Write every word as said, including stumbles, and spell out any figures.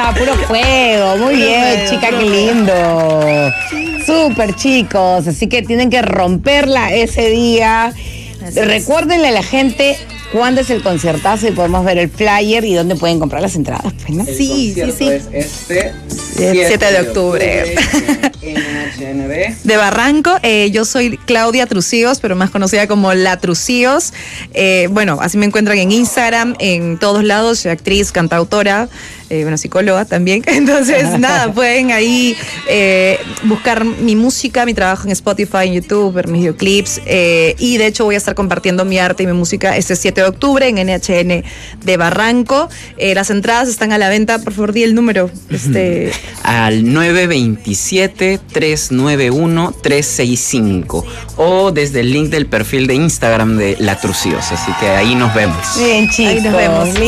está, puro fuego. Muy Puro bien, fuego, chica, puro qué lindo. Súper, chicos. Así que tienen que romperla ese día. Así es. Recuérdenle a la gente cuándo es el conciertazo y podemos ver el flyer y dónde pueden comprar las entradas, pues, ¿no? El Sí, sí, concierto sí. es este siete de octubre. En H N B. De Barranco, eh, yo soy Claudia Trucíos, pero más conocida como La Trucíos. Eh, bueno, así me encuentran en Instagram, en todos lados, soy actriz, cantautora, eh, bueno, psicóloga también. Entonces, nada, pueden ahí eh, buscar mi música, mi trabajo en Spotify, en YouTube, ver mis videoclips. Eh, y de hecho voy a estar compartiendo mi arte y mi música este siete de octubre en N H N de Barranco. Eh, las entradas están a la venta, por favor, di el número. Este... Al nueve dos siete, tres nueve uno, tres seis cinco o desde el link del perfil de Instagram de La Trucíos. Así que ahí nos vemos. Bien, chicos. Ahí nos vemos.